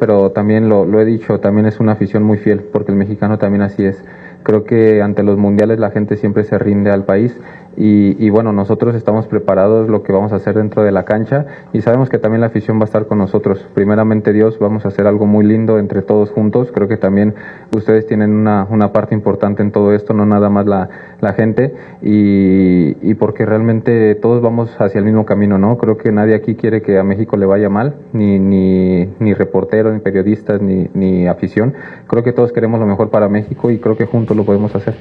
pero también lo he dicho, también es una afición muy fiel, porque el mexicano también así es. Creo que ante los mundiales la gente siempre se rinde al país y bueno, nosotros estamos preparados lo que vamos a hacer dentro de la cancha y sabemos que también la afición va a estar con nosotros. Primeramente Dios, vamos a hacer algo muy lindo entre todos juntos. Creo que también ustedes tienen una parte importante en todo esto, no nada más la gente y porque realmente todos vamos hacia el mismo camino, ¿no? Creo que nadie aquí quiere que a México le vaya mal, ni reporteros, ni periodistas, ni afición. Creo que todos queremos lo mejor para México y creo que juntos lo podemos hacer.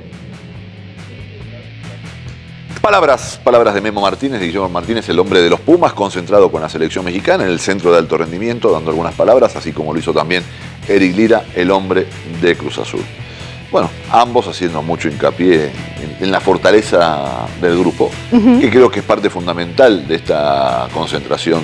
Palabras de Memo Martínez, de Guillermo Martínez, el hombre de los Pumas, concentrado con la selección mexicana en el centro de alto rendimiento, dando algunas palabras, así como lo hizo también Eric Lira, el hombre de Cruz Azul. Bueno, ambos haciendo mucho hincapié en la fortaleza del grupo, que creo que es parte fundamental de esta concentración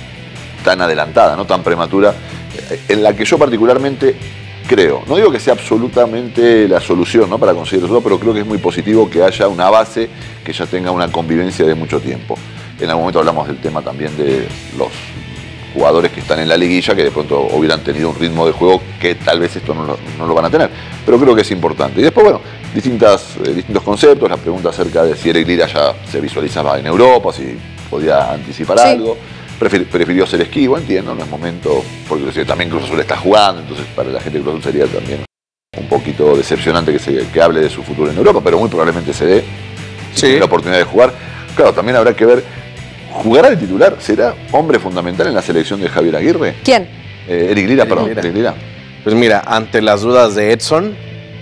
tan adelantada, no tan prematura, en la que yo particularmente creo, no digo que sea absolutamente la solución, ¿no?, para conseguir eso, pero creo que es muy positivo que haya una base que ya tenga una convivencia de mucho tiempo. En algún momento hablamos del tema también de los jugadores que están en la liguilla, que de pronto hubieran tenido un ritmo de juego que tal vez esto no lo van a tener. Pero creo que es importante. Y después, bueno, distintos conceptos, la pregunta acerca de si Eric Lira ya se visualizaba en Europa, si podía anticipar algo. Prefirió ser esquivo, entiendo, no es momento, porque también Cruz Azul está jugando, entonces para la gente de Cruz Azul sería también un poquito decepcionante que hable de su futuro en Europa, pero muy probablemente se dé si tiene la oportunidad de jugar. Claro, también habrá que ver, ¿jugará el titular? ¿Será hombre fundamental en la selección de Javier Aguirre? ¿Quién? Eric Lira, perdón. Eric Lira. Pues mira, ante las dudas de Edson,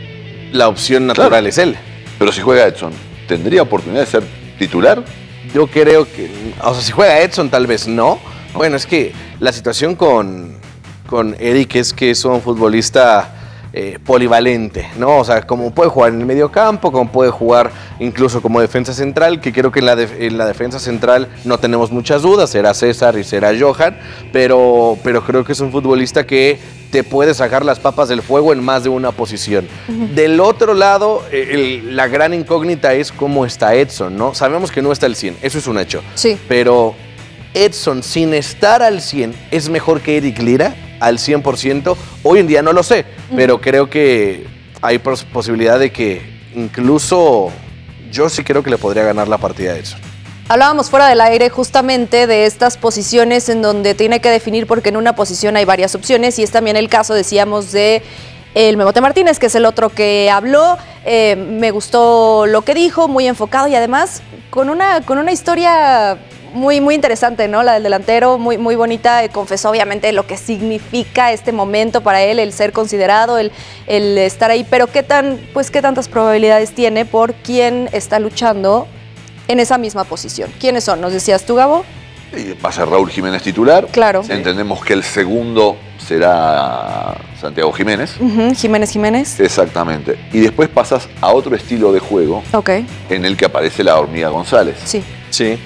la opción natural es él. Pero si juega Edson, ¿tendría oportunidad de ser titular? Yo creo que, o sea, si juega Edson tal vez no. Bueno, es que la situación con Eric es que es un futbolista polivalente, ¿no? O sea, como puede jugar en el medio campo, como puede jugar incluso como defensa central, que creo que en la defensa central no tenemos muchas dudas, será César y será Johan, pero creo que es un futbolista que te puede sacar las papas del fuego en más de una posición. Del otro lado, la gran incógnita es cómo está Edson, ¿no? Sabemos que no está al 100, eso es un hecho. Sí. Pero Edson, sin estar al 100, ¿es mejor que Eric Lira al 100%? Hoy en día no lo sé, pero creo que hay posibilidad de que incluso yo sí creo que le podría ganar la partida a Edson. Hablábamos fuera del aire justamente de estas posiciones en donde tiene que definir, porque en una posición hay varias opciones y es también el caso, decíamos, de el Memote Martínez, que es el otro que habló. Me gustó lo que dijo, muy enfocado y además con una historia muy interesante, ¿no? La del delantero, muy bonita. Confesó obviamente lo que significa este momento para él, el ser considerado, el estar ahí, pero qué tantas probabilidades tiene por quién está luchando en esa misma posición. ¿Quiénes son? ¿Nos decías tú, Gabo? Va a ser Raúl Jiménez titular. Claro. Entendemos que el segundo será Santiago Jiménez. Jiménez. Exactamente. Y después pasas a otro estilo de juego en el que aparece la Hormiga González. Sí.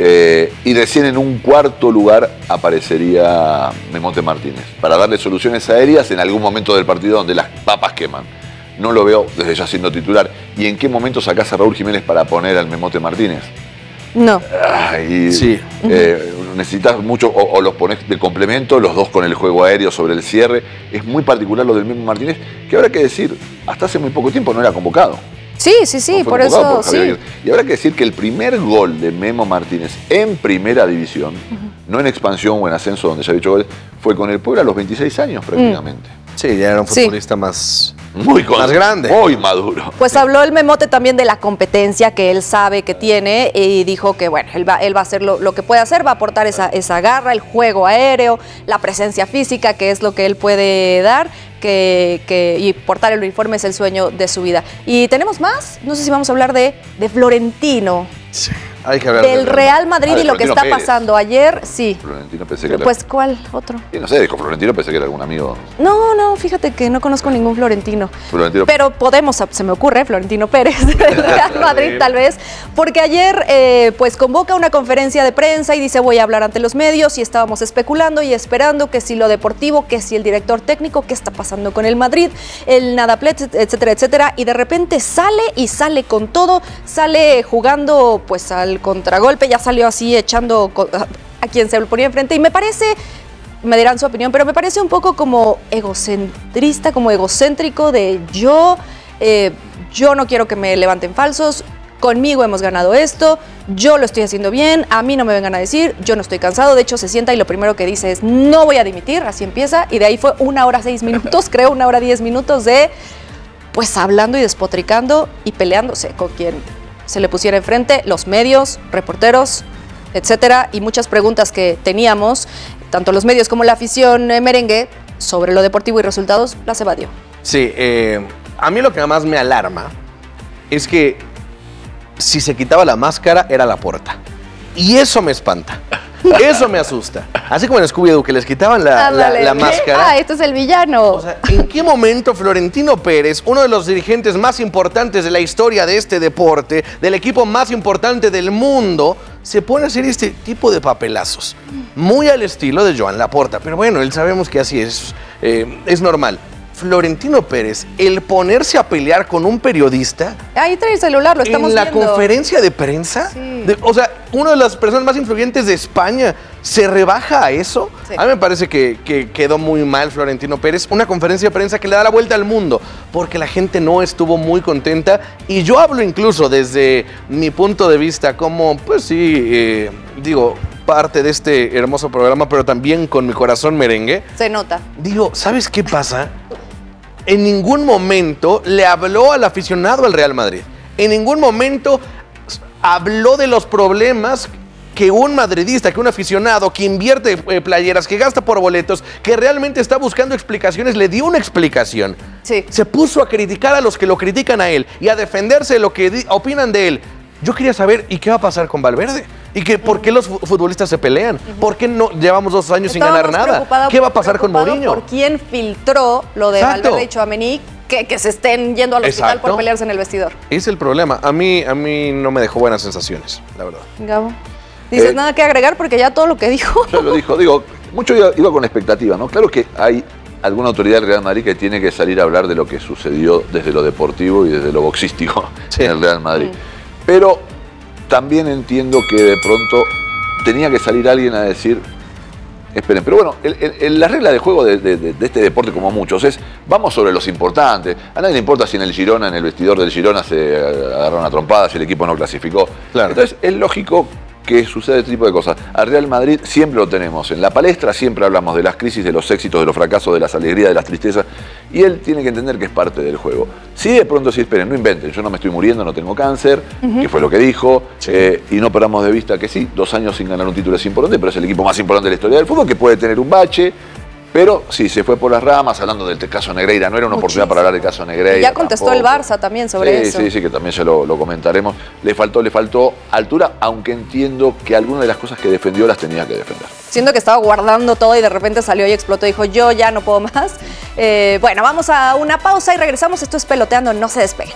Y recién en un cuarto lugar aparecería Memote Martínez, para darle soluciones aéreas en algún momento del partido donde las papas queman. No lo veo desde ya siendo titular. ¿Y en qué momento sacás a Raúl Jiménez para poner al Memote Martínez? No. Sí. Necesitas mucho, o los pones de complemento, los dos con el juego aéreo sobre el cierre. Es muy particular lo del Memo Martínez, que habrá que decir, hasta hace muy poco tiempo no era convocado. Sí, por eso sí. Y habrá que decir que el primer gol de Memo Martínez en primera división, no en expansión o en ascenso donde ya había hecho goles, fue con el Puebla a los 26 años prácticamente. Sí, ya era un futbolista más grande. Muy maduro. Pues habló el Memote también de la competencia que él sabe que tiene y dijo que bueno, él va a hacer lo que puede hacer, va a aportar esa garra, el juego aéreo, la presencia física, que es lo que él puede dar, y portar el uniforme es el sueño de su vida. Y tenemos más, no sé si vamos a hablar de Florentino. Sí. Hay que hablar del Real Madrid y lo que está pasando ayer, sí. Florentino pensé que pues, ¿cuál otro? Sí, no sé, dijo Florentino, pensé que era algún amigo. No, fíjate que no conozco ningún Florentino. Pero se me ocurre, Florentino Pérez, del Real Madrid tal vez, porque ayer pues convoca una conferencia de prensa y dice voy a hablar ante los medios y estábamos especulando y esperando que si lo deportivo, que si el director técnico, qué está pasando con el Madrid, el Nadaplet, etcétera, y de repente sale con todo, sale jugando pues al contragolpe, ya salió así echando a quien se le ponía enfrente y me parece me dirán su opinión, pero me parece un poco como egocentrista, como egocéntrico de yo no quiero que me levanten falsos, conmigo hemos ganado esto, yo lo estoy haciendo bien, a mí no me vengan a decir, yo no estoy cansado. De hecho, se sienta y lo primero que dice es, no voy a dimitir, así empieza, y de ahí fue 1 hora 6 minutos, creo 1 hora 10 minutos de, pues hablando y despotricando y peleándose con quien se le pusiera enfrente, los medios, reporteros, etcétera, y muchas preguntas que teníamos, tanto los medios como la afición merengue, sobre lo deportivo y resultados, las evadió. Sí, a mí lo que más me alarma es que si se quitaba la máscara era Laporta. Y eso me espanta. Eso me asusta. Así como en Scooby-Doo, que les quitaban la máscara. Ah, este es el villano. O sea, ¿en qué momento Florentino Pérez, uno de los dirigentes más importantes de la historia de este deporte, del equipo más importante del mundo, se pone a hacer este tipo de papelazos? Muy al estilo de Joan Laporta. Pero bueno, él sabemos que así es normal. Florentino Pérez, el ponerse a pelear con un periodista. Ahí trae el celular, lo estamos viendo. En la conferencia de prensa. Sí. O sea, una de las personas más influyentes de España se rebaja a eso. Sí. A mí me parece que quedó muy mal Florentino Pérez. Una conferencia de prensa que le da la vuelta al mundo, porque la gente no estuvo muy contenta. Y yo hablo incluso desde mi punto de vista como, pues sí, parte de este hermoso programa, pero también con mi corazón merengue. Se nota. Digo, ¿sabes qué pasa? En ningún momento le habló al aficionado al Real Madrid. En ningún momento habló de los problemas que un madridista, que un aficionado, que invierte playeras, que gasta por boletos, que realmente está buscando explicaciones, le dio una explicación. Sí. Se puso a criticar a los que lo critican a él y a defenderse de lo que opinan de él. Yo quería saber, ¿y qué va a pasar con Valverde? ¿Y por qué los futbolistas se pelean? ¿Por qué no llevamos 2 años sin ganar nada? ¿Qué va a pasar con Mourinho? ¿Por quién filtró lo de Valverde y Tchouaméni que se estén yendo al hospital por pelearse en el vestidor? Es el problema. A mí no me dejó buenas sensaciones, la verdad. Gabo, ¿dices nada que agregar? Porque ya todo lo que dijo. Ya lo dijo. Digo, mucho iba con expectativa, ¿no? Claro que hay alguna autoridad del Real Madrid que tiene que salir a hablar de lo que sucedió desde lo deportivo y desde lo boxístico en el Real Madrid. Pero también entiendo que de pronto tenía que salir alguien a decir, esperen, pero bueno, la regla de juego de este deporte, como muchos, es vamos sobre los importantes. A nadie le importa si en el Girona, en el vestidor del Girona se agarraron a trompadas, si el equipo no clasificó. Claro. Entonces es lógico que sucede este tipo de cosas. Al Real Madrid siempre lo tenemos en la palestra, siempre hablamos de las crisis, de los éxitos, de los fracasos, de las alegrías, de las tristezas, y él tiene que entender que es parte del juego. Si de pronto esperen, no inventen, yo no me estoy muriendo, no tengo cáncer, que fue lo que dijo, y no perdamos de vista que sí, 2 años sin ganar un título es importante, pero es el equipo más importante de la historia del fútbol, que puede tener un bache. Pero sí, se fue por las ramas hablando del caso Negreira. No era una oportunidad para hablar del caso Negreira. Ya contestó tampoco. El Barça también sobre eso. Sí, que también ya lo comentaremos. Le faltó altura, aunque entiendo que algunas de las cosas que defendió las tenía que defender. Siento que estaba guardando todo y de repente salió y explotó y dijo, yo ya no puedo más. Bueno, vamos a una pausa y regresamos. Esto es Peloteando, no se despeguen.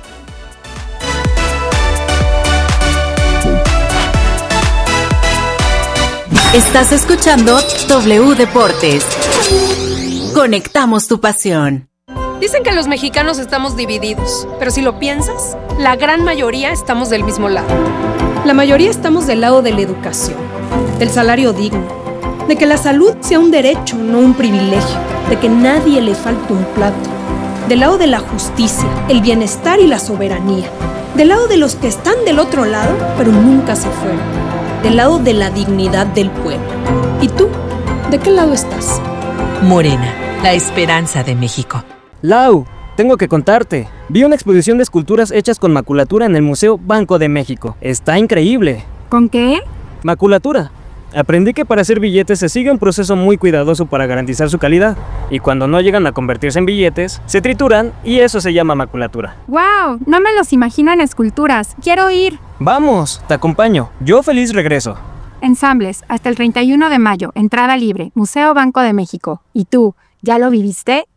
Estás escuchando W Deportes. Conectamos tu pasión. Dicen que los mexicanos estamos divididos, pero si lo piensas, la gran mayoría estamos del mismo lado. La mayoría estamos del lado de la educación, del salario digno, de que la salud sea un derecho, no un privilegio, de que nadie le falte un plato, del lado de la justicia, el bienestar y la soberanía, del lado de los que están del otro lado, pero nunca se fueron. Del lado de la dignidad del pueblo. ¿Y tú? ¿De qué lado estás? Morena, la esperanza de México. Lau, tengo que contarte. Vi una exposición de esculturas hechas con maculatura en el Museo Banco de México. Está increíble. ¿Con qué? Maculatura. Aprendí que para hacer billetes se sigue un proceso muy cuidadoso para garantizar su calidad. Y cuando no llegan a convertirse en billetes, se trituran y eso se llama maculatura. ¡Wow! No me los imagino en esculturas. ¡Quiero ir! Vamos, te acompaño. Yo feliz regreso. Ensambles, hasta el 31 de mayo, entrada libre, Museo Banco de México. ¿Y tú, ya lo viviste?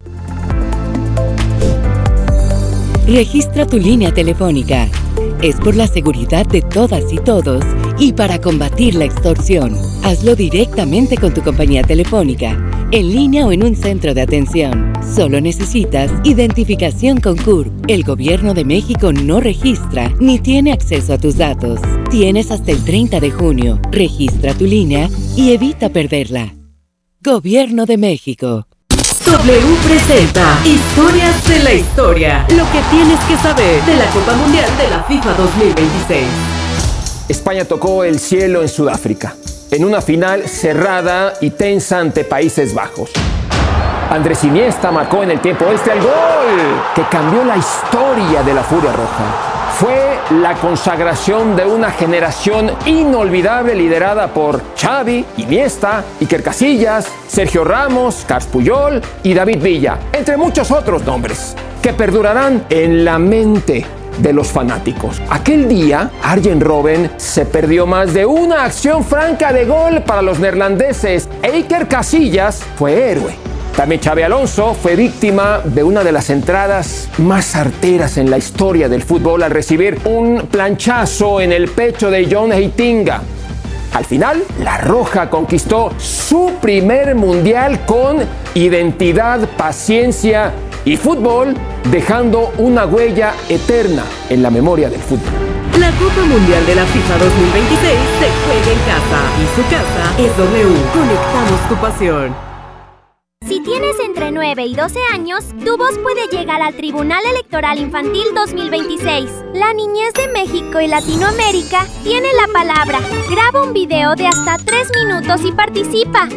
Registra tu línea telefónica. Es por la seguridad de todas y todos y para combatir la extorsión. Hazlo directamente con tu compañía telefónica, en línea o en un centro de atención. Solo necesitas identificación con CURP. El Gobierno de México no registra ni tiene acceso a tus datos. Tienes hasta el 30 de junio. Registra tu línea y evita perderla. Gobierno de México. W presenta Historias de la Historia. Lo que tienes que saber de la Copa Mundial de la FIFA 2026. España tocó el cielo en Sudáfrica, en una final cerrada y tensa ante Países Bajos. Andrés Iniesta marcó en el tiempo extra el gol que cambió la historia de la Furia Roja. Fue la consagración de una generación inolvidable liderada por Xavi, Iniesta, Iker Casillas, Sergio Ramos, Carles Puyol y David Villa, entre muchos otros nombres, que perdurarán en la mente de los fanáticos. Aquel día, Arjen Robben se perdió más de una acción franca de gol para los neerlandeses e Iker Casillas fue héroe. También Xabi Alonso fue víctima de una de las entradas más certeras en la historia del fútbol al recibir un planchazo en el pecho de John Heitinga. Al final, la Roja conquistó su primer mundial con identidad, paciencia y fútbol, dejando una huella eterna en la memoria del fútbol. La Copa Mundial de la FIFA 2026 se juega en casa y su casa es W. Conectamos tu pasión. Si tienes entre 9 y 12 años, tu voz puede llegar al Tribunal Electoral Infantil 2026. La niñez de México y Latinoamérica tiene la palabra. Graba un video de hasta 3 minutos y participa.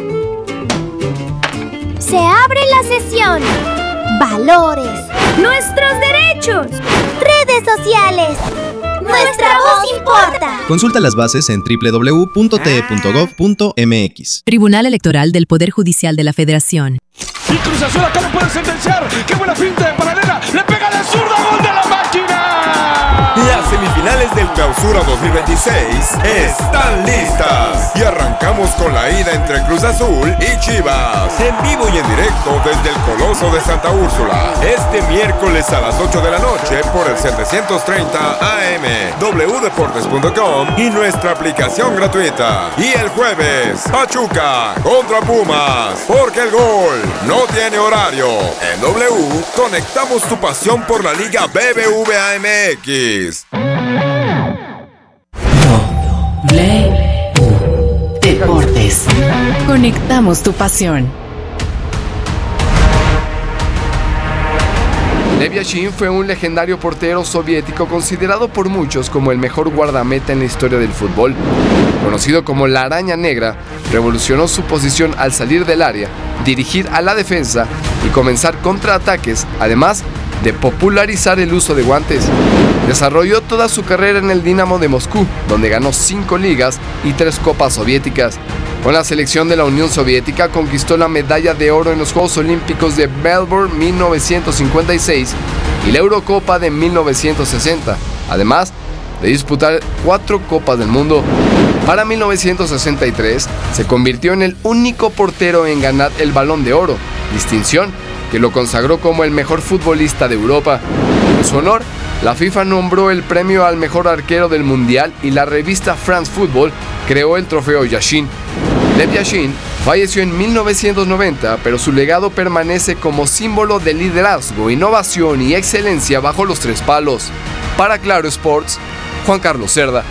Se abre la sesión. Valores. Nuestros derechos. Redes sociales. Nuestra voz importa. Consulta las bases en www.te.gov.mx. Tribunal Electoral del Poder Judicial de la Federación. Y Cruz Azul acá lo puede sentenciar. ¡Qué buena pinta de paralela! ¡Le pega de zurda! ¡Gol de la máquina! Las semifinales del Clausura 2026 están listas. Y arrancamos con la ida entre Cruz Azul y Chivas. En vivo y en directo desde el Coloso de Santa Úrsula. Este miércoles a las 8 de la noche por el 730 AM. wdeportes.com y nuestra aplicación gratuita. Y el jueves, Pachuca contra Pumas. Porque el gol no tiene horario. En W, conectamos tu pasión por la Liga BBVA MX. Deportes. Conectamos tu pasión. Lev Yashin fue un legendario portero soviético considerado por muchos como el mejor guardameta en la historia del fútbol. Conocido como la Araña Negra, revolucionó su posición al salir del área, dirigir a la defensa y comenzar contraataques, además de popularizar el uso de guantes. Desarrolló toda su carrera en el Dinamo de Moscú, donde ganó 5 ligas y 3 copas soviéticas. Con la selección de la Unión Soviética conquistó la medalla de oro en los Juegos Olímpicos de Melbourne 1956 y la Eurocopa de 1960, además de disputar 4 Copas del Mundo. Para 1963 se convirtió en el único portero en ganar el Balón de Oro, distinción que lo consagró como el mejor futbolista de Europa. En su honor, la FIFA nombró el premio al mejor arquero del Mundial y la revista France Football creó el trofeo Yashin. Lev Yashin falleció en 1990, pero su legado permanece como símbolo de liderazgo, innovación y excelencia bajo los 3 palos. Para Claro Sports, Juan Carlos Cerda.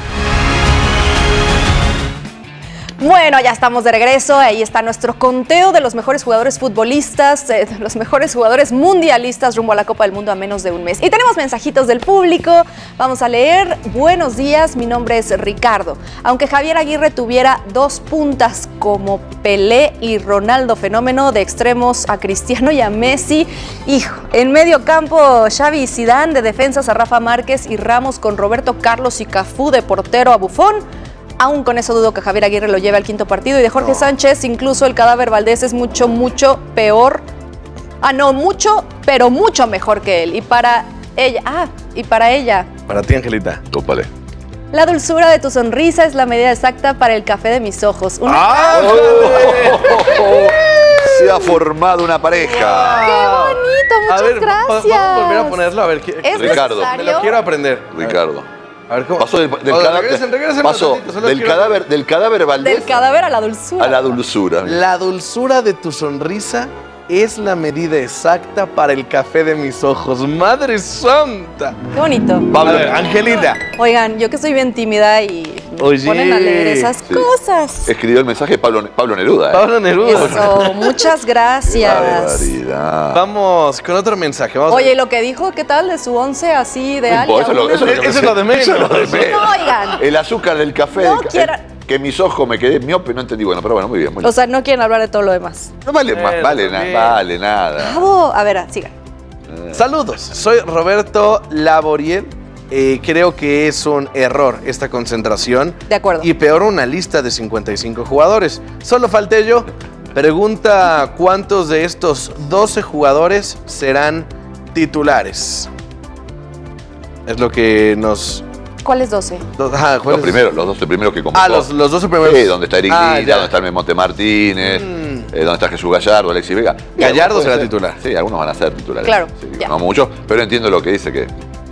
Bueno, ya estamos de regreso. Ahí está nuestro conteo de los mejores jugadores futbolistas, los mejores jugadores mundialistas rumbo a la Copa del Mundo a menos de un mes. Y tenemos mensajitos del público. Vamos a leer. Buenos días, mi nombre es Ricardo. Aunque Javier Aguirre tuviera 2 puntas como Pelé y Ronaldo Fenómeno, de extremos a Cristiano y a Messi, hijo, en medio campo Xavi y Zidane, de defensas a Rafa Márquez y Ramos, con Roberto Carlos y Cafú de portero a Buffon. Aún con eso dudo que Javier Aguirre lo lleve al 5º partido. Y de Jorge Sánchez, incluso el cadáver Valdés es mucho peor. Mucho, pero mucho mejor que él. Y para ella, Para ti, Angelita. Tópale. La dulzura de tu sonrisa es la medida exacta para el café de mis ojos. Se ha formado una pareja. ¡Qué bonito! Muchas gracias. Vamos a volver a ponerlo, a ver. Ricardo. Me lo quiero aprender. Ricardo. A ver, ¿cómo? Pasó del cadáver Valdés. Del cadáver a la dulzura. A la dulzura. La dulzura de tu sonrisa es la medida exacta para el café de mis ojos. ¡Madre santa! Qué bonito. A ver, Angelita. Oigan, yo que soy bien tímida y Oye. ponen a leer esas cosas. Escribió el mensaje Pablo Neruda. Pablo Neruda. Eso, muchas gracias. Barbaridad. Vamos con otro mensaje. Vamos Oye, ¿y lo que dijo, qué tal de su 11 así de No, alia? eso es lo de menos. Eso es lo de menos. No, oigan. El azúcar del café. No quieran. Que mis ojos me quedé miope, no entendí. Bueno, pero bueno, muy bien. Muy O sea, no quieren hablar de todo lo demás. no vale nada. Bravo. A ver, sigan. Saludos, soy Roberto Laboriel. Creo que es un error esta concentración. De acuerdo. Y peor una lista de 55 jugadores. Solo falté yo. Pregunta cuántos de estos 12 jugadores serán titulares. Es lo que nos... ¿Cuáles 12? Los 12 primeros que convocó. los 12 primeros. Sí, donde está Eric Lira, donde está el Memote Martínez, donde está Jesús Gallardo, Alexis Vega. Gallardo será titular. Sí, algunos van a ser titulares. Claro. Sí, no muchos, pero entiendo lo que dice, que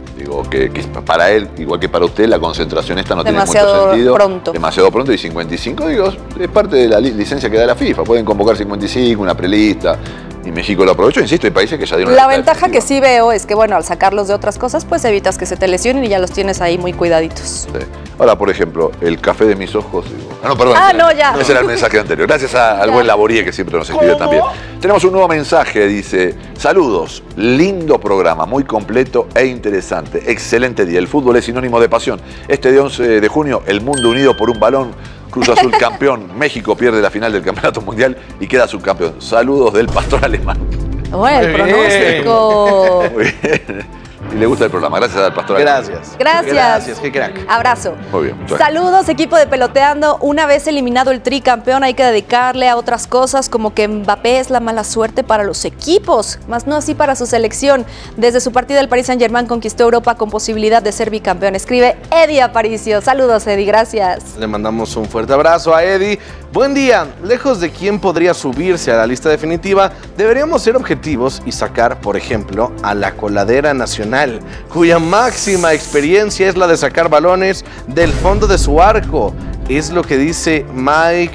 para él, igual que para usted, la concentración esta no tiene mucho sentido. Demasiado pronto. Y 55, digo, es parte de la licencia que da la FIFA. Pueden convocar 55, una prelista. Y México lo aprovechó, insisto, hay países que ya dieron la ventaja que sí veo es que, bueno, al sacarlos de otras cosas, pues evitas que se te lesionen y ya los tienes ahí muy cuidaditos. Sí. Ahora, por ejemplo, el café de mis ojos. Digo, perdón. No, ya. Ese era el mensaje anterior. Gracias al buen Laborie, que siempre nos escribe también. Tenemos un nuevo mensaje, dice: saludos, lindo programa, muy completo e interesante. Excelente día. El fútbol es sinónimo de pasión. Este día 11 de junio, el mundo unido por un balón. Cruz Azul campeón. México pierde la final del Campeonato Mundial y queda subcampeón. Saludos del pastor alemán. Bueno, el pronóstico. Muy bien. Y le gusta el programa. Gracias al pastor alemán. Gracias. Qué crack. Abrazo. Muy bien. Saludos, equipo de Peloteando. Una vez eliminado el tricampeón, hay que dedicarle a otras cosas, como que Mbappé es la mala suerte para los equipos, más no así para su selección. Desde su partida, el Paris Saint-Germain conquistó Europa con posibilidad de ser bicampeón. Escribe Eddie Aparicio. Saludos, Eddie. Gracias. Le mandamos un fuerte abrazo a Eddie. Buen día. Lejos de quién podría subirse a la lista definitiva, deberíamos ser objetivos y sacar, por ejemplo, a la Coladera Nacional, cuya máxima experiencia es la de sacar balones del fondo de su arco. Es lo que dice Mike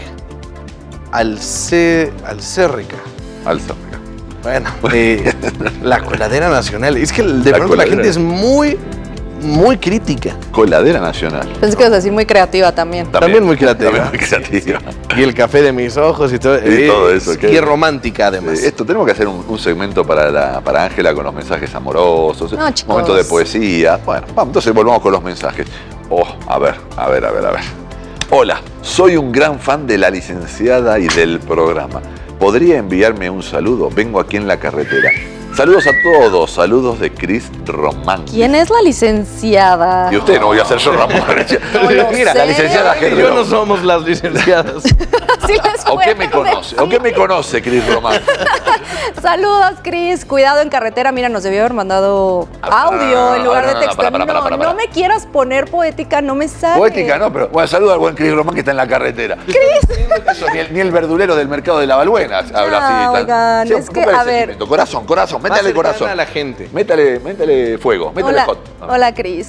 Alcérrica. Bueno, la Coladera Nacional. Es que de pronto la gente es muy crítica. Coladera Nacional. Pensé que ibas a decir muy creativa también. También muy creativa. Y el café de mis ojos y todo. Y todo eso. Y romántica, además. Esto, tenemos que hacer un segmento para Ángela con los mensajes amorosos. No, chicos. Momento de poesía. Bueno, vamos, entonces volvamos con los mensajes. A ver. Hola, soy un gran fan de la licenciada y del programa. ¿Podría enviarme un saludo? Vengo aquí en la carretera. Saludos a todos, saludos de Cris Román. ¿Quién es la licenciada? Y usted, no voy a ser yo, Ramón. Mira, la licenciada y yo no somos las licenciadas. ¿O qué me conoce? ¿O qué me conoce, Cris Román? Saludos, Cris. Cuidado en carretera. Mira, nos debió haber mandado audio en lugar de texto. No me quieras poner poética, no me sale. Poética no, pero bueno, saludo al buen Cris Román que está en la carretera. Cris. Ni el verdulero del mercado de la Balbuena habla así. Oigan, es que, a ver. Corazón, métale corazón. A la gente. Métale fuego, métale hot. Hola, Cris.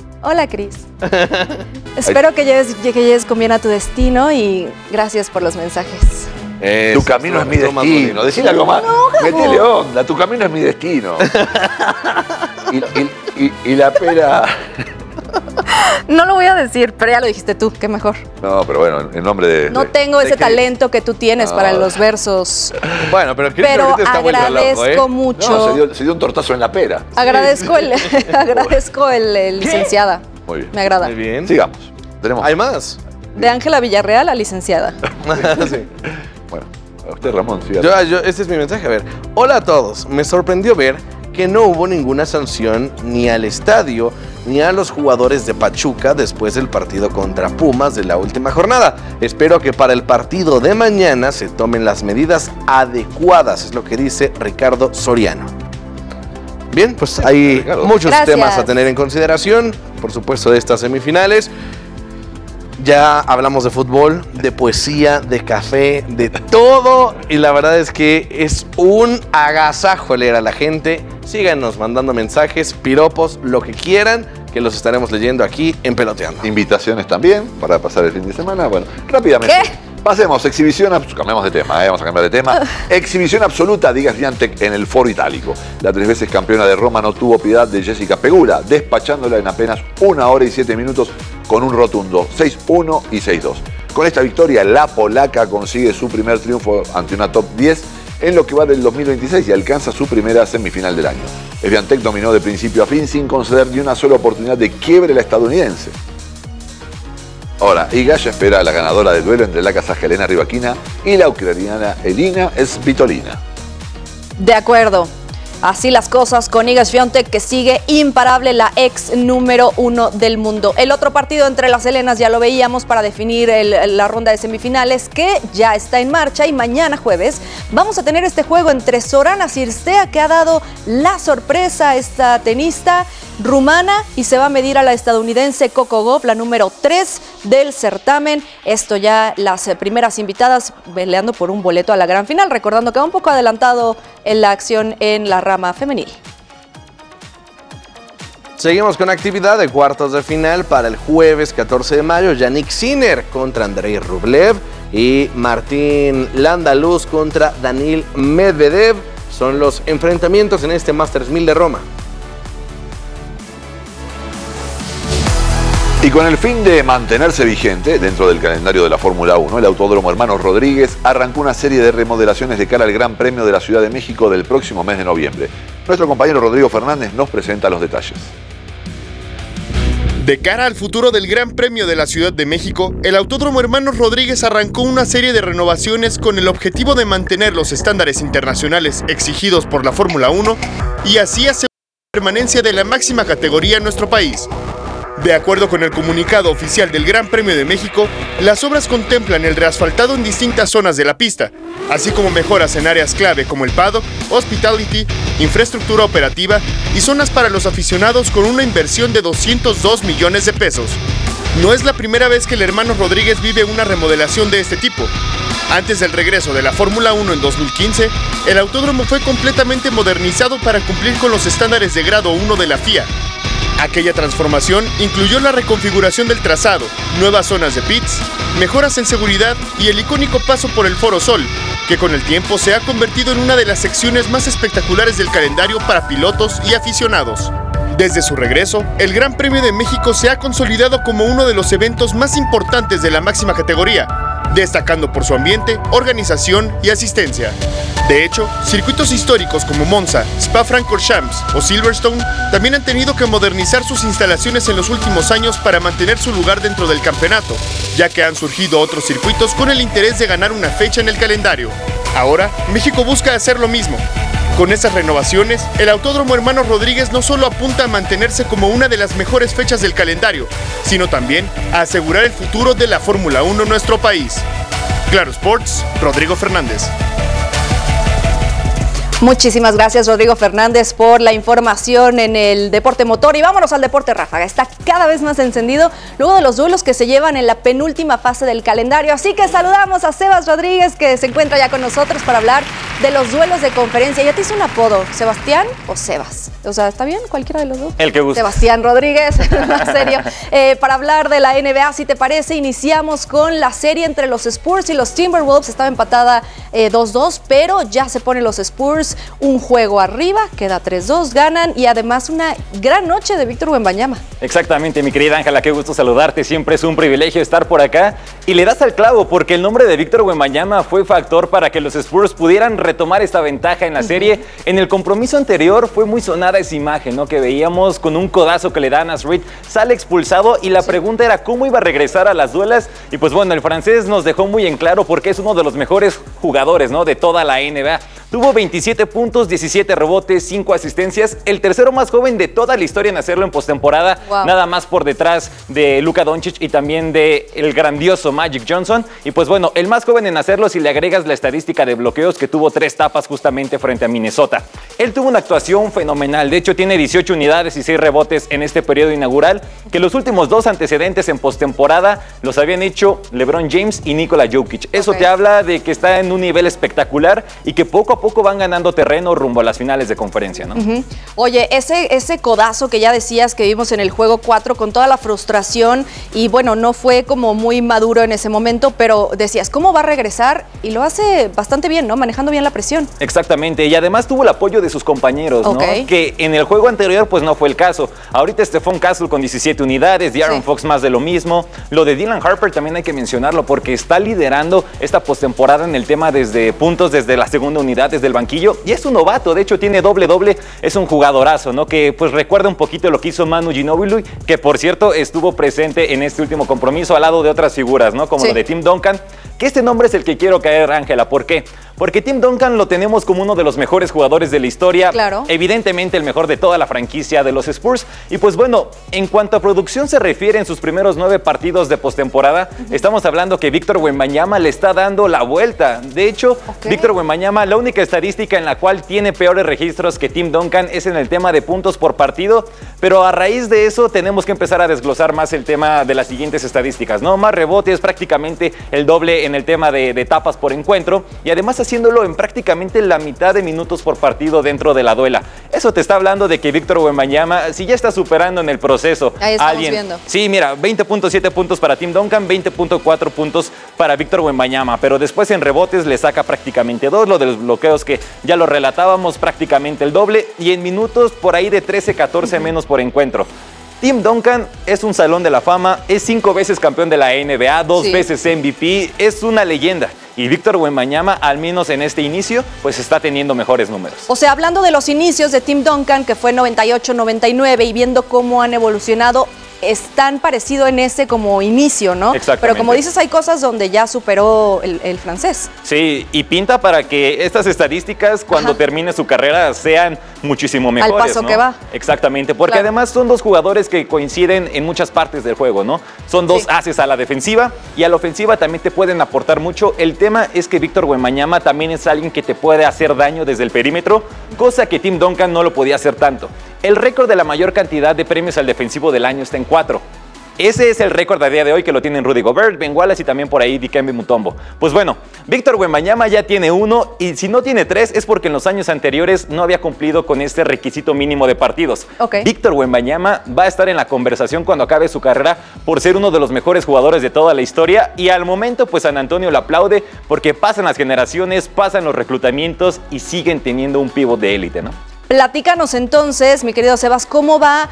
Espero que llegues con bien a tu destino y gracias por los mensajes. Tu camino es mi destino. Decile algo más. Métele onda, tu camino es mi destino. y la pera. No lo voy a decir, pero ya lo dijiste tú, qué mejor. No, pero bueno, en nombre de... No tengo ese talento que tú tienes para los versos. Bueno, pero agradezco mucho. No, se dio un tortazo en la pera. Agradezco el licenciada. Muy bien. Me agrada. Muy bien. Sigamos. ¿Hay más? De Ángela Villarreal a licenciada. Sí. Bueno, a usted, Ramón. Este es mi mensaje. A ver. Hola a todos. Me sorprendió ver que no hubo ninguna sanción ni al estadio ni a los jugadores de Pachuca después del partido contra Pumas de la última jornada. Espero que para el partido de mañana se tomen las medidas adecuadas, es lo que dice Ricardo Soriano. Bien, pues hay muchos temas a tener en consideración, por supuesto, de estas semifinales. Ya hablamos de fútbol, de poesía, de café, de todo. Y la verdad es que es un agasajo leer a la gente. Síganos mandando mensajes, piropos, lo que quieran, que los estaremos leyendo aquí en Peloteando. Invitaciones también para pasar el fin de semana. Bueno, rápidamente. ¿Qué? Pasemos, cambiamos de tema, vamos a cambiar de tema. Exhibición absoluta de Iga Swiatek en el Foro Itálico. La 3 veces campeona de Roma no tuvo piedad de Jessica Pegula, despachándola en apenas 1 hora y 7 minutos con un rotundo 6-1 y 6-2. Con esta victoria, la polaca consigue su primer triunfo ante una top 10 en lo que va del 2026 y alcanza su primera semifinal del año. Swiatek dominó de principio a fin sin conceder ni una sola oportunidad de quiebre a la estadounidense. Ahora, Iga ya espera a la ganadora del duelo entre la kazaja Elena Rybakina y la ucraniana Elina Svitolina. De acuerdo. Así las cosas con Iga Swiatek, que sigue imparable, la ex número 1 del mundo. El otro partido entre las helenas ya lo veíamos para definir la ronda de semifinales, que ya está en marcha, y mañana jueves vamos a tener este juego entre Zorana Cirstea, que ha dado la sorpresa a esta tenista rumana, y se va a medir a la estadounidense Coco Gauff, la número 3 del certamen. Esto ya las primeras invitadas peleando por un boleto a la gran final, recordando que va un poco adelantado en la acción en la rama femenil. Seguimos con actividad de cuartos de final para el jueves 14 de mayo. Yannick Sinner contra Andrei Rublev y Martín Landaluz contra Daniil Medvedev. Son los enfrentamientos en este Masters 1000 de Roma. Y con el fin de mantenerse vigente dentro del calendario de la Fórmula 1, el Autódromo Hermanos Rodríguez arrancó una serie de remodelaciones de cara al Gran Premio de la Ciudad de México del próximo mes de noviembre. Nuestro compañero Rodrigo Fernández nos presenta los detalles. De cara al futuro del Gran Premio de la Ciudad de México, el Autódromo Hermanos Rodríguez arrancó una serie de renovaciones con el objetivo de mantener los estándares internacionales exigidos por la Fórmula 1 y así asegurar la permanencia de la máxima categoría en nuestro país. De acuerdo con el comunicado oficial del Gran Premio de México, las obras contemplan el reasfaltado en distintas zonas de la pista, así como mejoras en áreas clave como el paddock, hospitality, infraestructura operativa y zonas para los aficionados con una inversión de 202 millones de pesos. No es la primera vez que el Hermanos Rodríguez vive una remodelación de este tipo. Antes del regreso de la Fórmula 1 en 2015, el autódromo fue completamente modernizado para cumplir con los estándares de grado 1 de la FIA. Aquella transformación incluyó la reconfiguración del trazado, nuevas zonas de pits, mejoras en seguridad y el icónico paso por el Foro Sol, que con el tiempo se ha convertido en una de las secciones más espectaculares del calendario para pilotos y aficionados. Desde su regreso, el Gran Premio de México se ha consolidado como uno de los eventos más importantes de la máxima categoría, destacando por su ambiente, organización y asistencia. De hecho, circuitos históricos como Monza, Spa-Francorchamps o Silverstone también han tenido que modernizar sus instalaciones en los últimos años para mantener su lugar dentro del campeonato, ya que han surgido otros circuitos con el interés de ganar una fecha en el calendario. Ahora, México busca hacer lo mismo. Con esas renovaciones, el Autódromo Hermanos Rodríguez no solo apunta a mantenerse como una de las mejores fechas del calendario, sino también a asegurar el futuro de la Fórmula 1 en nuestro país. Claro Sports, Rodrigo Fernández. Muchísimas gracias, Rodrigo Fernández, por la información en el deporte motor. Y vámonos al deporte ráfaga. Está cada vez más encendido luego de los duelos que se llevan en la penúltima fase del calendario. Así que saludamos a Sebas Rodríguez, que se encuentra ya con nosotros para hablar de los duelos de conferencia. Ya te hice un apodo, ¿Sebastián o Sebas? O sea, ¿está bien? ¿Cualquiera de los dos? El que guste. Sebastián Rodríguez, más serio. Para hablar de la NBA, si te parece, iniciamos con la serie entre los Spurs y los Timberwolves. Estaba empatada 2-2, pero ya se ponen los Spurs un juego arriba, queda 3-2, ganan, y además una gran noche de Víctor Wembanyama. Exactamente, mi querida Ángela, qué gusto saludarte, siempre es un privilegio estar por acá, y le das al clavo porque el nombre de Víctor Wembanyama fue factor para que los Spurs pudieran retomar esta ventaja en la serie. En el compromiso anterior fue muy sonada esa imagen, ¿no?, que veíamos con un codazo que le da a Naz Reid, sale expulsado, y la pregunta era cómo iba a regresar a las duelas, y pues bueno, el francés nos dejó muy en claro porque es uno de los mejores jugadores, ¿no?, de toda la NBA. Tuvo 27 puntos, 17 rebotes, 5 asistencias, el tercero más joven de toda la historia en hacerlo en postemporada, nada más por detrás de Luka Doncic y también de el grandioso Magic Johnson. Y pues bueno, el más joven en hacerlo si le agregas la estadística de bloqueos, que tuvo 3 tapas justamente frente a Minnesota. Él tuvo una actuación fenomenal, de hecho tiene 18 unidades y 6 rebotes en este periodo inaugural, que los últimos 2 antecedentes en postemporada los habían hecho LeBron James y Nikola Jokic. Eso te habla de que está en un nivel espectacular y que poco a poco van ganando terreno rumbo a las finales de conferencia, ¿no? Oye, ese codazo que ya decías que vimos en el juego 4 con toda la frustración y bueno, no fue como muy maduro en ese momento, pero decías, ¿cómo va a regresar? Y lo hace bastante bien, ¿no? Manejando bien la presión. Exactamente, y además tuvo el apoyo de sus compañeros, ¿no? Que en el juego anterior pues no fue el caso. Ahorita Stephon Castle con 17 unidades, De'Aaron Fox más de lo mismo. Lo de Dylan Harper también hay que mencionarlo porque está liderando esta postemporada en el tema desde puntos, desde la segunda unidad, desde el banquillo, y es un novato, de hecho tiene doble, es un jugadorazo, ¿no? Que pues recuerda un poquito lo que hizo Manu Ginóbili, que por cierto estuvo presente en este último compromiso al lado de otras figuras, ¿no? Como lo de Tim Duncan, que este nombre es el que quiero caer, Ángela. ¿Por qué? Porque Tim Duncan lo tenemos como uno de los mejores jugadores de la historia, evidentemente el mejor de toda la franquicia de los Spurs, y pues bueno, en cuanto a producción se refiere en sus primeros 9 partidos de postemporada, estamos hablando que Víctor Wembanyama le está dando la vuelta. De hecho, Víctor Wembanyama, la única estadística en la cual tiene peores registros que Tim Duncan es en el tema de puntos por partido, pero a raíz de eso tenemos que empezar a desglosar más el tema de las siguientes estadísticas, ¿no? Más rebotes, prácticamente el doble en el tema de tapas por encuentro, y además haciéndolo en prácticamente la mitad de minutos por partido dentro de la duela. Eso te está hablando de que Víctor Wembanyama, si ya está superando en el proceso ahí a alguien. Viendo. Sí, mira, 20.7 puntos para Tim Duncan, 20.4 puntos para Víctor Wembanyama, pero después en rebotes le saca prácticamente 2, lo de los bloqueos que ya lo relatábamos, prácticamente el doble, y en minutos por ahí de 13, 14 menos por encuentro. Tim Duncan es un salón de la fama, es 5 veces campeón de la NBA, 2 veces MVP, es una leyenda. Y Víctor Wembanyama, al menos en este inicio, pues está teniendo mejores números. O sea, hablando de los inicios de Tim Duncan, que fue 98-99, y viendo cómo han evolucionado, es tan parecido en ese como inicio, ¿no? Exactamente. Pero como dices, hay cosas donde ya superó el francés. Sí, y pinta para que estas estadísticas, cuando termine su carrera, sean muchísimo mejores, al paso, ¿no? Que va. Exactamente, porque además son dos jugadores que coinciden en muchas partes del juego, ¿no? Son dos ases a la defensiva, y a la ofensiva también te pueden aportar mucho. El tema es que Víctor Wembanyama también es alguien que te puede hacer daño desde el perímetro, cosa que Tim Duncan no lo podía hacer tanto. El récord de la mayor cantidad de premios al defensivo del año está en 4. Ese es el récord a día de hoy que lo tienen Rudy Gobert, Ben Wallace y también por ahí Dikembe Mutombo. Pues bueno, Víctor Wembanyama ya tiene 1, y si no tiene 3 es porque en los años anteriores no había cumplido con este requisito mínimo de partidos. Víctor Wembanyama va a estar en la conversación cuando acabe su carrera por ser uno de los mejores jugadores de toda la historia, y al momento pues San Antonio lo aplaude porque pasan las generaciones, pasan los reclutamientos y siguen teniendo un pivot de élite, ¿no? Platícanos entonces, mi querido Sebas, cómo van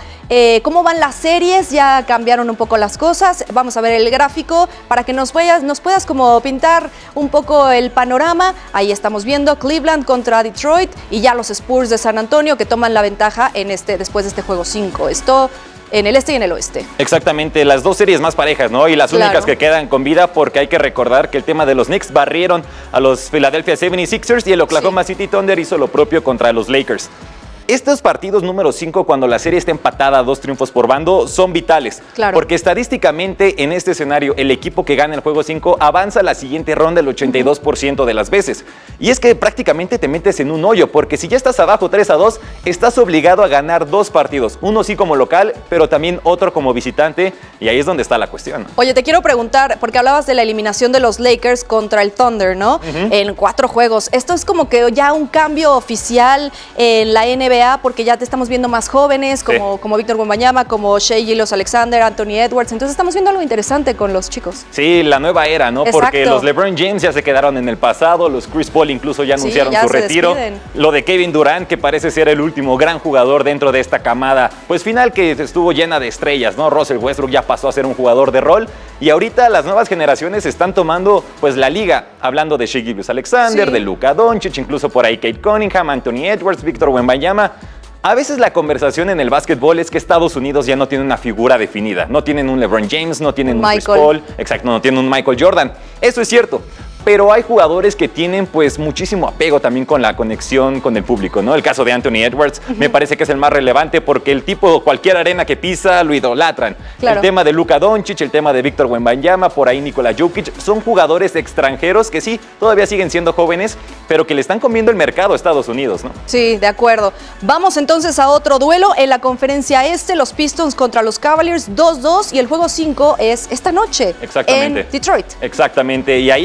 las series. Ya cambiaron un poco las cosas. Vamos a ver el gráfico para que nos puedas como pintar un poco el panorama. Ahí estamos viendo Cleveland contra Detroit y ya los Spurs de San Antonio que toman la ventaja después de este juego 5. Esto en el este y en el oeste. Exactamente, las dos series más parejas, ¿no? Y las únicas que quedan con vida, porque hay que recordar que el tema de los Knicks barrieron a los Philadelphia 76ers y el Oklahoma City Thunder hizo lo propio contra los Lakers. Estos partidos número 5, cuando la serie está empatada a 2 triunfos por bando, son vitales. Porque estadísticamente, en este escenario, el equipo que gana el juego 5 avanza a la siguiente ronda el 82% de las veces. Y es que prácticamente te metes en un hoyo, porque si ya estás abajo 3-2, estás obligado a ganar 2 partidos. Uno sí como local, pero también otro como visitante, y ahí es donde está la cuestión. Oye, te quiero preguntar, porque hablabas de la eliminación de los Lakers contra el Thunder, ¿no? En 4 juegos. Esto es como que ya un cambio oficial en la NBA, porque ya te estamos viendo más jóvenes, como Víctor Wembanyama, como Shai Gilgeous-Alexander, Anthony Edwards. Entonces estamos viendo algo interesante con los chicos. Sí, la nueva era, ¿no? Porque los LeBron James ya se quedaron en el pasado, los Chris Paul incluso ya anunciaron su retiro. Lo de Kevin Durant, que parece ser el último gran jugador dentro de esta camada, pues final que estuvo llena de estrellas, ¿no? Russell Westbrook ya pasó a ser un jugador de rol, y ahorita las nuevas generaciones están tomando pues la liga, hablando de Shai Gilgeous-Alexander, de Luka Doncic, incluso por ahí Cade Cunningham, Anthony Edwards, Víctor Wembanyama. A veces la conversación en el básquetbol es que Estados Unidos ya no tiene una figura definida. No tienen un LeBron James, no tienen un Chris Paul, no tienen un Michael Jordan. Eso es cierto. Pero hay jugadores que tienen pues muchísimo apego también con la conexión con el público, ¿no? El caso de Anthony Edwards me parece que es el más relevante porque el tipo, cualquier arena que pisa, lo idolatran. El tema de Luka Doncic, el tema de Víctor Wembanyama, por ahí Nikola Jokic, son jugadores extranjeros que sí, todavía siguen siendo jóvenes, pero que le están comiendo el mercado a Estados Unidos, ¿no? Sí, de acuerdo. Vamos entonces a otro duelo en la conferencia este, los Pistons contra los Cavaliers, 2-2, y el juego 5 es esta noche en Detroit. Exactamente, y ahí está la clave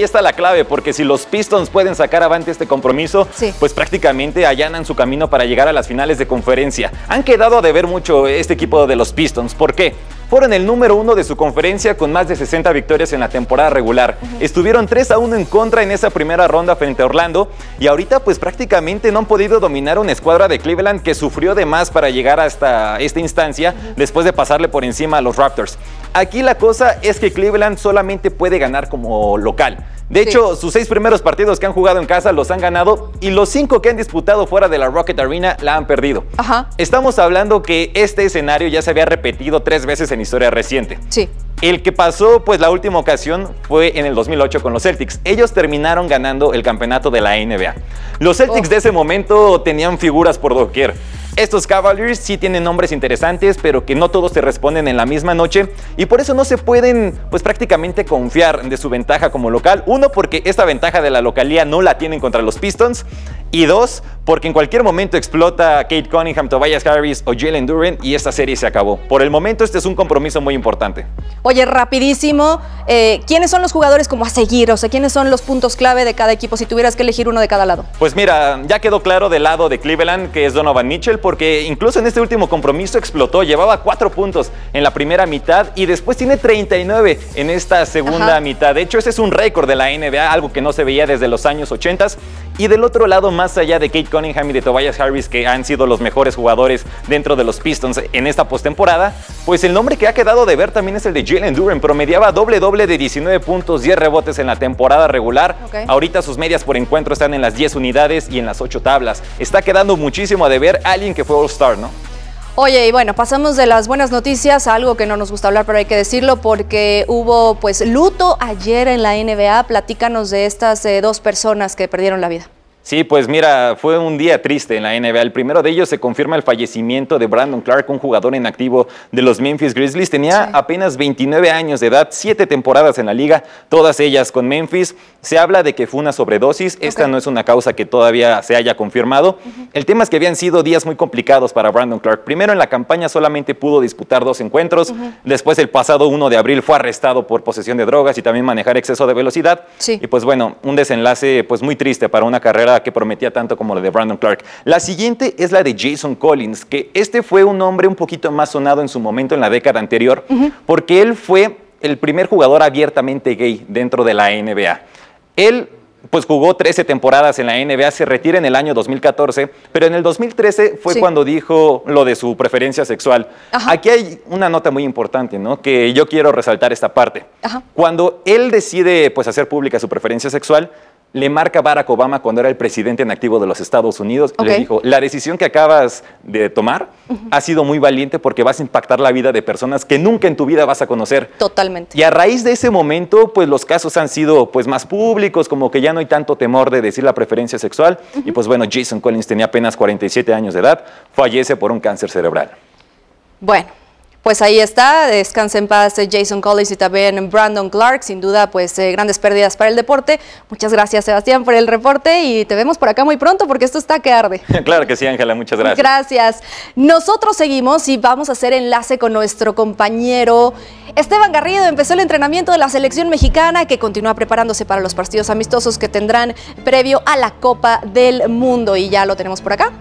clave, porque si los Pistons pueden sacar avante este compromiso, pues prácticamente allanan su camino para llegar a las finales de conferencia. Han quedado a deber mucho este equipo de los Pistons. ¿Por qué? Fueron el número 1 de su conferencia con más de 60 victorias en la temporada regular. Estuvieron 3-1 en contra en esa primera ronda frente a Orlando y ahorita pues prácticamente no han podido dominar una escuadra de Cleveland que sufrió de más para llegar hasta esta instancia después de pasarle por encima a los Raptors. Aquí la cosa es que Cleveland solamente puede ganar como local. De hecho, sus 6 primeros partidos que han jugado en casa los han ganado y los 5 que han disputado fuera de la Rocket Arena la han perdido. Estamos hablando que este escenario ya se había repetido 3 veces en historia reciente. El que pasó, pues la última ocasión fue en el 2008 con los Celtics. Ellos terminaron ganando el campeonato de la NBA. Los Celtics de ese momento tenían figuras por doquier. Estos Cavaliers sí tienen nombres interesantes, pero que no todos te responden en la misma noche y por eso no se pueden pues prácticamente confiar de su ventaja como local. 1, porque esta ventaja de la localía no la tienen contra los Pistons y 2, porque en cualquier momento explota Cade Cunningham, Tobias Harris o Jalen Duren y esta serie se acabó. Por el momento este es un compromiso muy importante. Oye, rapidísimo, ¿quiénes son los jugadores como a seguir? O sea, ¿quiénes son los puntos clave de cada equipo si tuvieras que elegir uno de cada lado? Pues mira, ya quedó claro del lado de Cleveland que es Donovan Mitchell, porque incluso en este último compromiso explotó, llevaba 4 puntos en la primera mitad y después tiene 39 en esta segunda mitad. De hecho, ese es un récord de la NBA, algo que no se veía desde los años 80. Y del otro lado, más allá de Cade Cunningham y de Tobias Harris, que han sido los mejores jugadores dentro de los Pistons en esta postemporada, pues el nombre que ha quedado de ver también es el de Jalen Duren. Promediaba doble de 19 puntos, 10 rebotes en la temporada regular. Ahorita sus medias por encuentro están en las 10 unidades y en las 8 tablas. Está quedando muchísimo a deber alguien que fue All-Star, ¿no? Oye, y bueno, pasamos de las buenas noticias a algo que no nos gusta hablar, pero hay que decirlo porque hubo pues luto ayer en la NBA. Platícanos de estas 2 personas que perdieron la vida. Sí, pues mira, fue un día triste en la NBA. El primero de ellos se confirma el fallecimiento de Brandon Clark, un jugador en activo de los Memphis Grizzlies. Tenía apenas 29 años de edad, 7 temporadas en la liga, todas ellas con Memphis. Se habla de que fue una sobredosis. Esta no es una causa que todavía se haya confirmado. El tema es que habían sido días muy complicados para Brandon Clark. Primero en la campaña solamente pudo disputar 2 encuentros. Después el pasado 1 de abril fue arrestado por posesión de drogas y también manejar exceso de velocidad. Y pues bueno, un desenlace pues muy triste para una carrera que prometía tanto como la de Brandon Clark. La siguiente es la de Jason Collins, que este fue un hombre un poquito más sonado en su momento en la década anterior, porque él fue el primer jugador abiertamente gay dentro de la NBA. Él pues jugó 13 temporadas en la NBA, se retira en el año 2014, pero en el 2013 fue cuando dijo lo de su preferencia sexual. Aquí hay una nota muy importante, ¿no? Que yo quiero resaltar esta parte. Cuando él decide pues hacer pública su preferencia sexual, le marca Barack Obama cuando era el presidente en activo de los Estados Unidos. Le dijo, la decisión que acabas de tomar ha sido muy valiente porque vas a impactar la vida de personas que nunca en tu vida vas a conocer. Totalmente. Y a raíz de ese momento, pues los casos han sido pues más públicos, como que ya no hay tanto temor de decir la preferencia sexual. Y pues bueno, Jason Collins tenía apenas 47 años de edad, fallece por un cáncer cerebral. Bueno. Pues ahí está, descansa en paz Jason Collins y también Brandon Clark, sin duda pues grandes pérdidas para el deporte. Muchas gracias Sebastián por el reporte y te vemos por acá muy pronto porque esto está que arde. Claro que sí, Ángela, muchas gracias. Gracias. Nosotros seguimos y vamos a hacer enlace con nuestro compañero Esteban Garrido. Empezó el entrenamiento de la selección mexicana que continúa preparándose para los partidos amistosos que tendrán previo a la Copa del Mundo y ya lo tenemos por acá.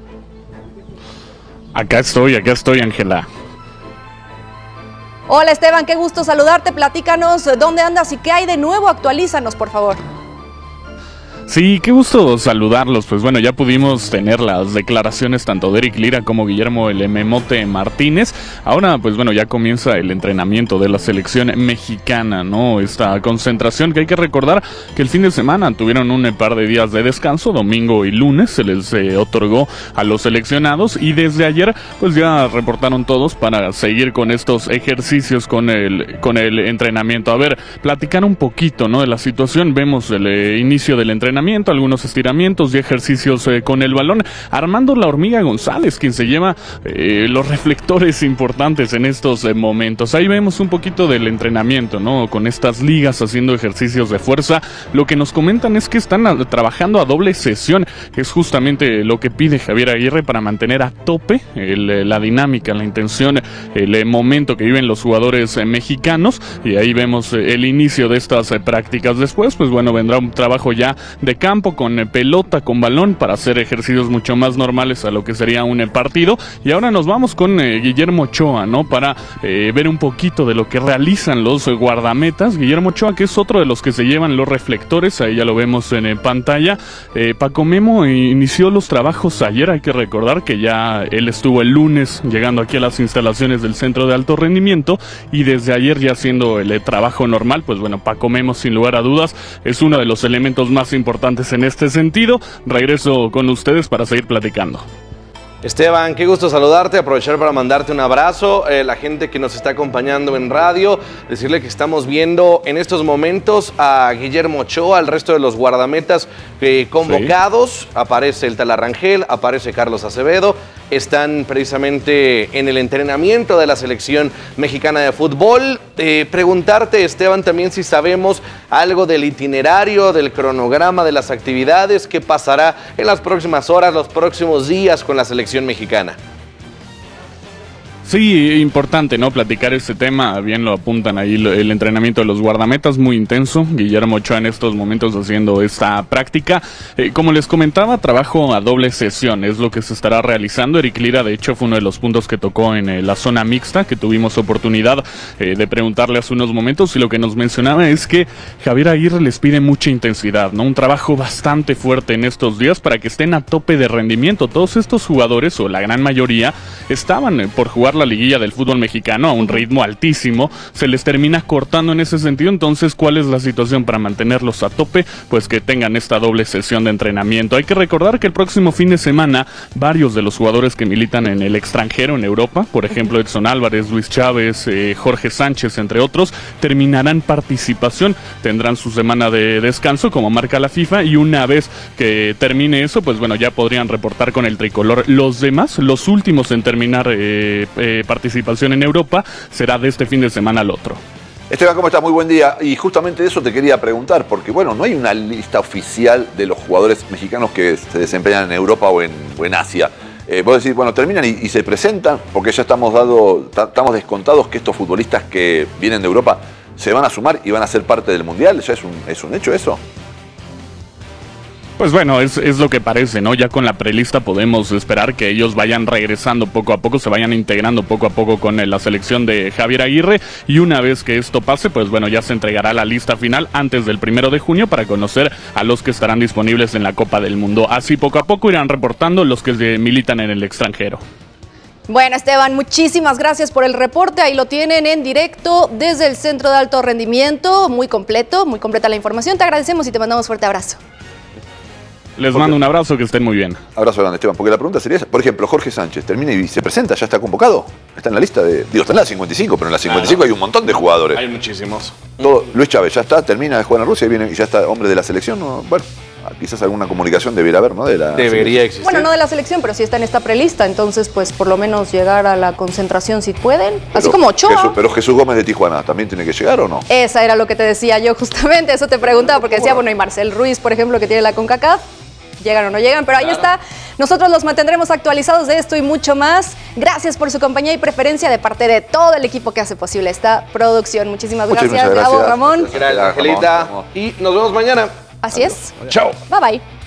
Acá estoy, Ángela. Hola Esteban, qué gusto saludarte, platícanos dónde andas y qué hay de nuevo, actualízanos por favor. Sí, qué gusto saludarlos. Pues bueno, ya pudimos tener las declaraciones tanto de Eric Lira como Guillermo el Memote Martínez. Ahora, pues bueno, ya comienza el entrenamiento de la selección mexicana, ¿no? Esta concentración que hay que recordar que el fin de semana tuvieron un par de días de descanso, domingo y lunes, se les otorgó a los seleccionados y desde ayer pues ya reportaron todos para seguir con estos ejercicios con el entrenamiento. A ver, platicar un poquito, ¿no? De la situación. Vemos el inicio del entrenamiento entrenamiento, algunos estiramientos y ejercicios con el balón. Armando La Hormiga González, quien se lleva los reflectores importantes en estos momentos. Ahí vemos un poquito del entrenamiento, ¿no? Con estas ligas haciendo ejercicios de fuerza. Lo que nos comentan es que están trabajando a doble sesión. Es justamente lo que pide Javier Aguirre para mantener a tope la dinámica, la intención, el momento que viven los jugadores mexicanos. Y ahí vemos el inicio de estas prácticas. Después, pues bueno, vendrá un trabajo ya de campo con pelota, con balón, para hacer ejercicios mucho más normales a lo que sería un partido. Y ahora nos vamos con Guillermo Ochoa, ¿no? Para ver un poquito de lo que realizan los guardametas. Guillermo Ochoa, que es otro de los que se llevan los reflectores, ahí ya lo vemos en pantalla. Paco Memo inició los trabajos ayer, hay que recordar que ya él estuvo el lunes llegando aquí a las instalaciones del Centro de Alto Rendimiento, y desde ayer ya haciendo el trabajo normal. Pues bueno, Paco Memo, sin lugar a dudas, es uno de los elementos más importantes en este sentido. Regreso con ustedes para seguir platicando. Esteban, qué gusto saludarte, aprovechar para mandarte un abrazo, la gente que nos está acompañando en radio, decirle que estamos viendo en estos momentos a Guillermo Ochoa, al resto de los guardametas convocados, sí. Aparece el Talarrangel, aparece Carlos Acevedo, están precisamente en el entrenamiento de la selección mexicana de fútbol. Preguntarte, Esteban, también si sabemos algo del itinerario, del cronograma de las actividades, qué pasará en las próximas horas, los próximos días con la selección mexicana. Sí, importante, ¿no? Platicar este tema, bien lo apuntan ahí, el entrenamiento de los guardametas, muy intenso. Guillermo Ochoa en estos momentos haciendo esta práctica. Como les comentaba, trabajo a doble sesión, es lo que se estará realizando. Eric Lira, de hecho, fue uno de los puntos que tocó en la zona mixta, que tuvimos oportunidad de preguntarle hace unos momentos, y lo que nos mencionaba es que Javier Aguirre les pide mucha intensidad, ¿no? Un trabajo bastante fuerte en estos días para que estén a tope de rendimiento. Todos estos jugadores, o la gran mayoría, estaban por jugar la liguilla del fútbol mexicano a un ritmo altísimo, se les termina cortando en ese sentido. Entonces, ¿cuál es la situación para mantenerlos a tope? Pues que tengan esta doble sesión de entrenamiento. Hay que recordar que el próximo fin de semana varios de los jugadores que militan en el extranjero, en Europa, por ejemplo Edson Álvarez, Luis Chávez, Jorge Sánchez, entre otros, terminarán participación, tendrán su semana de descanso como marca la FIFA, y una vez que termine eso, pues bueno, ya podrían reportar con el tricolor. Los demás, los últimos en terminar participación en Europa, será de este fin de semana al otro. Esteban, ¿cómo estás? Muy buen día. Y justamente de eso te quería preguntar, porque bueno, no hay una lista oficial de los jugadores mexicanos que se desempeñan en Europa o en Asia. Vos decís, bueno, terminan y se presentan, porque ya estamos descontados que estos futbolistas que vienen de Europa se van a sumar y van a ser parte del Mundial. ¿Ya es un hecho eso? Pues bueno, es lo que parece, ¿no? Ya con la prelista podemos esperar que ellos vayan regresando poco a poco, se vayan integrando poco a poco con la selección de Javier Aguirre, y una vez que esto pase, pues bueno, ya se entregará la lista final antes del 1 de junio para conocer a los que estarán disponibles en la Copa del Mundo. Así poco a poco irán reportando los que militan en el extranjero. Bueno, Esteban, muchísimas gracias por el reporte. Ahí lo tienen en directo desde el Centro de Alto Rendimiento. Muy completa la información. Te agradecemos y te mandamos fuerte abrazo. Les mando un abrazo, que estén muy bien. Abrazo grande, Esteban, porque la pregunta sería esa. Por ejemplo, Jorge Sánchez termina y se presenta, ya está convocado. Está en la lista está en la 55, pero en la 55 hay un montón de jugadores. Hay muchísimos. Luis Chávez ya está, termina de jugar en Rusia y ya está hombre de la selección. ¿No? Bueno, quizás alguna comunicación debiera haber, ¿no? Debería existir. Bueno, no de la selección, pero sí está en esta prelista. Entonces, pues por lo menos llegar a la concentración si pueden. Así como Ochoa. Pero Jesús Gómez de Tijuana, ¿también tiene que llegar o no? Esa era lo que te decía yo justamente, eso te preguntaba, porque decía, bueno, y Marcel Ruiz, por ejemplo, que tiene la CONCACAF. Llegan o no llegan, pero ahí está. Nosotros los mantendremos actualizados de esto y mucho más. Gracias por su compañía y preferencia de parte de todo el equipo que hace posible esta producción. Muchísimas gracias, Gabo, Ramón. Gracias, Angelita. Y nos vemos mañana. Así es. Chao. Bye bye.